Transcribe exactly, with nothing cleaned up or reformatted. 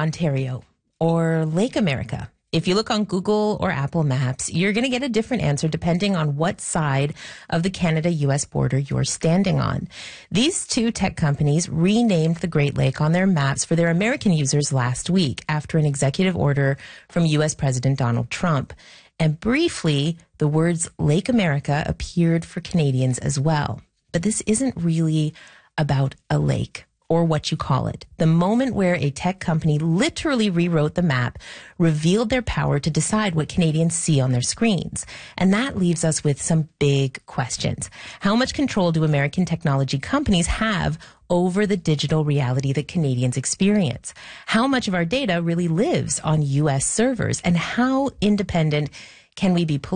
Ontario or Lake America? If you look on Google or Apple Maps, you're going to get a different answer depending on what side of the Canada-U S border you're standing on. These two tech companies renamed the Great Lake on their maps for their American users last week after an executive order from U S President Donald Trump. And briefly, the words Lake America appeared for Canadians as well. But this isn't really about a lake or what you call it. The moment where a tech company literally rewrote the map revealed their power to decide what Canadians see on their screens. And that leaves us with some big questions. How much control do American technology companies have over the digital reality that Canadians experience? How much of our data really lives on U S servers? And how independent can we be politically?